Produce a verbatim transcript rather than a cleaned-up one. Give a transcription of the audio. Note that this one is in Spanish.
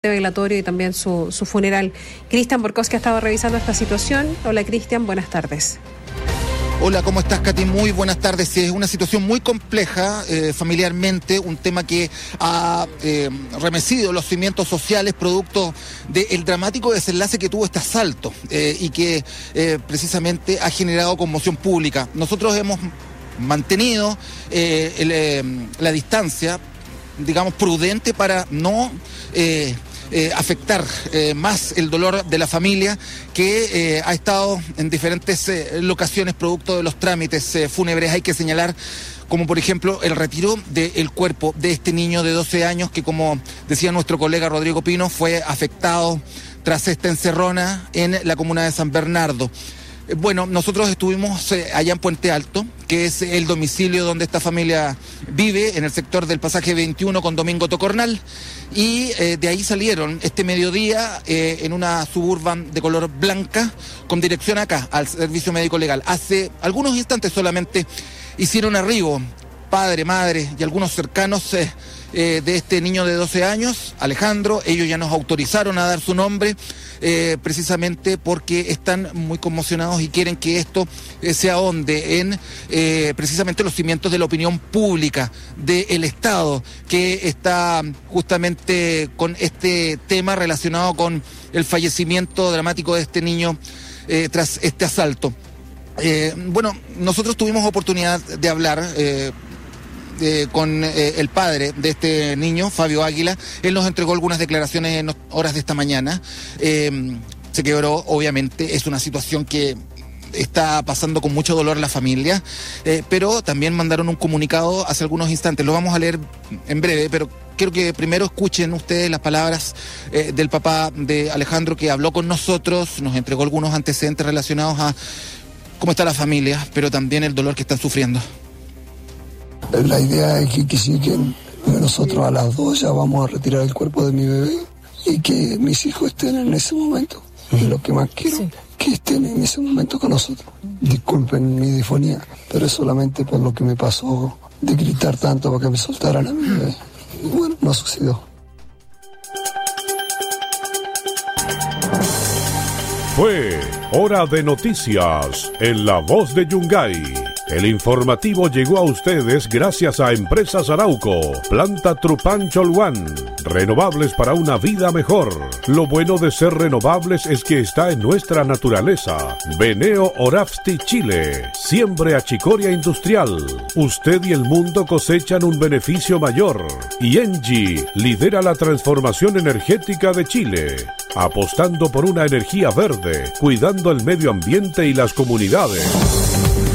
velatorio y también su, su funeral. Cristian Borkowski ha estado revisando esta situación. Hola Cristian, buenas tardes. Hola, ¿cómo estás, Katy? Muy buenas tardes. Es una situación muy compleja eh, familiarmente, un tema que ha eh, remecido los cimientos sociales producto del dramático desenlace que tuvo este asalto eh, y que eh, precisamente ha generado conmoción pública. Nosotros hemos mantenido eh, el, eh, la distancia, digamos, prudente para no eh, eh, afectar eh, más el dolor de la familia que eh, ha estado en diferentes eh, locaciones producto de los trámites eh, fúnebres. Hay que señalar como por ejemplo el retiro del cuerpo de este niño de doce años que, como decía nuestro colega Rodrigo Pino, fue afectado tras esta encerrona en la comuna de San Bernardo. Bueno, nosotros estuvimos eh, allá en Puente Alto, que es el domicilio donde esta familia vive, en el sector del pasaje veintiuno con Domingo Tocornal, y eh, de ahí salieron este mediodía eh, en una Suburban de color blanca con dirección acá, al Servicio Médico Legal. Hace algunos instantes solamente hicieron arribo padre, madre y algunos cercanos eh, eh, de este niño de doce años, Alejandro. Ellos ya nos autorizaron a dar su nombre, eh, precisamente porque están muy conmocionados y quieren que esto eh, se ahonde en eh, precisamente los cimientos de la opinión pública del Estado, que está justamente con este tema relacionado con el fallecimiento dramático de este niño eh, tras este asalto. Eh, bueno, nosotros tuvimos oportunidad de hablar eh, Eh, con eh, el padre de este niño, Fabio Águila. Él nos entregó algunas declaraciones en horas de esta mañana. Eh, se quebró, obviamente, es una situación que está pasando con mucho dolor la familia, eh, pero también mandaron un comunicado hace algunos instantes. Lo vamos a leer en breve, pero quiero que primero escuchen ustedes las palabras eh, del papá de Alejandro, que habló con nosotros, nos entregó algunos antecedentes relacionados a cómo está la familia, pero también el dolor que están sufriendo. La idea es que, que sí, que nosotros a las dos ya vamos a retirar el cuerpo de mi bebé y que mis hijos estén en ese momento. Y lo que más quiero, sí, que estén en ese momento con nosotros. Disculpen mi disfonía, pero es solamente por lo que me pasó de gritar tanto para que me soltaran a mi bebé. Y bueno, no sucedió. Fue Hora de Noticias en La Voz de Yungay. El informativo llegó a ustedes gracias a Empresas Arauco, Planta Trupán Cholhuán, renovables para una vida mejor. Lo bueno de ser renovables es que está en nuestra naturaleza. Beneo Orafsti Chile, siempre achicoria industrial. Usted y el mundo cosechan un beneficio mayor. Y Engie lidera la transformación energética de Chile, apostando por una energía verde, cuidando el medio ambiente y las comunidades.